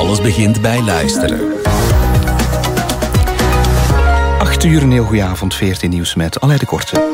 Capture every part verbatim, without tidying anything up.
Alles begint bij luisteren. acht uur, een heel goede avond, veertien nieuws met Alain de Korte.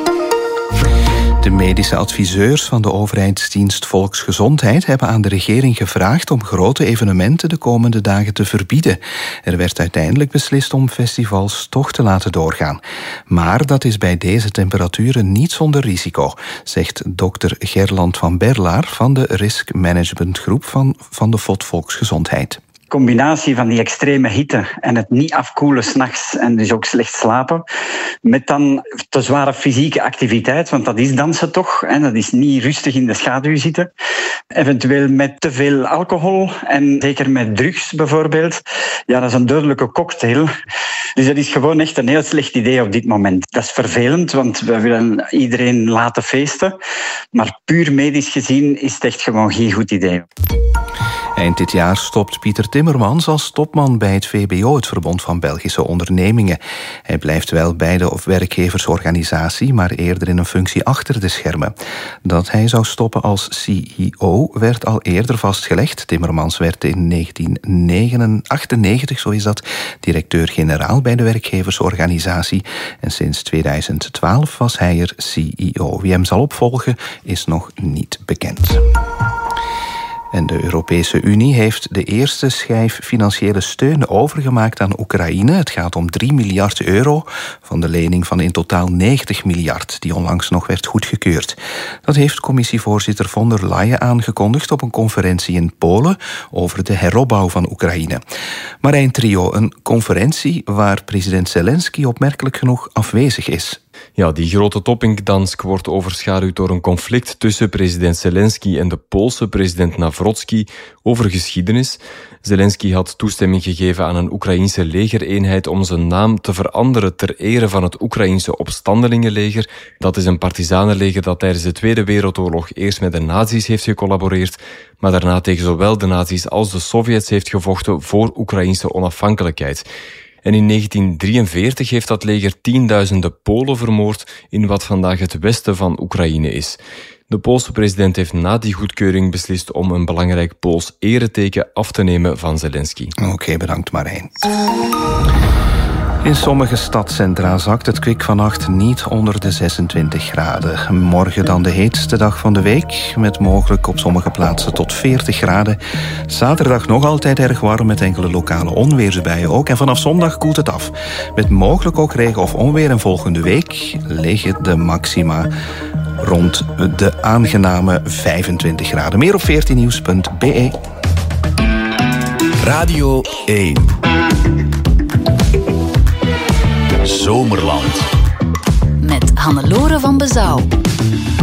De medische adviseurs van de overheidsdienst Volksgezondheid hebben aan de regering gevraagd om grote evenementen de komende dagen te verbieden. Er werd uiteindelijk beslist om festivals toch te laten doorgaan. Maar dat is bij deze temperaturen niet zonder risico, zegt dokter Gerland van Berlaar van de Risk Management Groep van, van de V O D Volksgezondheid. De combinatie van die extreme hitte en het niet afkoelen 's nachts en dus ook slecht slapen, met dan te zware fysieke activiteit, want dat is dansen toch, en dat is niet rustig in de schaduw zitten. Eventueel met te veel alcohol en zeker met drugs bijvoorbeeld. Ja, dat is een dodelijke cocktail. Dus dat is gewoon echt een heel slecht idee op dit moment. Dat is vervelend, want we willen iedereen laten feesten. Maar puur medisch gezien is het echt gewoon geen goed idee. Eind dit jaar stopt Pieter Timmermans als topman bij het V B O, het Verbond van Belgische Ondernemingen. Hij blijft wel bij de werkgeversorganisatie, maar eerder in een functie achter de schermen. Dat hij zou stoppen als C E O werd al eerder vastgelegd. Timmermans werd in negentien achtennegentig, zo is dat, directeur-generaal bij de werkgeversorganisatie. En sinds tweeduizend twaalf was hij er C E O. Wie hem zal opvolgen is nog niet bekend. En de Europese Unie heeft de eerste schijf financiële steun overgemaakt aan Oekraïne. Het gaat om drie miljard euro van de lening van in totaal negentig miljard... die onlangs nog werd goedgekeurd. Dat heeft commissievoorzitter von der Leyen aangekondigd op een conferentie in Polen over de heropbouw van Oekraïne. Marijn Trio, een conferentie waar president Zelensky opmerkelijk genoeg afwezig is. Ja, die grote top in Gdansk wordt overschaduwd door een conflict tussen president Zelensky en de Poolse president Nawrocki over geschiedenis. Zelensky had toestemming gegeven aan een Oekraïense legereenheid om zijn naam te veranderen ter ere van het Oekraïense opstandelingenleger. Dat is een partizanenleger dat tijdens de Tweede Wereldoorlog eerst met de nazi's heeft gecollaboreerd, maar daarna tegen zowel de nazi's als de Sovjets heeft gevochten voor Oekraïense onafhankelijkheid. En in negentien drieënveertig heeft dat leger tienduizenden Polen vermoord in wat vandaag het westen van Oekraïne is. De Poolse president heeft na die goedkeuring beslist om een belangrijk Pools ereteken af te nemen van Zelensky. Oké, okay, bedankt Marijn. In sommige stadcentra zakt het kwik vannacht niet onder de zesentwintig graden. Morgen dan de heetste dag van de week, met mogelijk op sommige plaatsen tot veertig graden. Zaterdag nog altijd erg warm met enkele lokale onweersbuien ook. En vanaf zondag koelt het af. Met mogelijk ook regen of onweer. En volgende week liggen de maxima rond de aangename vijfentwintig graden. Meer op veertien nieuws punt b e. Radio één. Zomerland. Met Hannelore van Bezouw.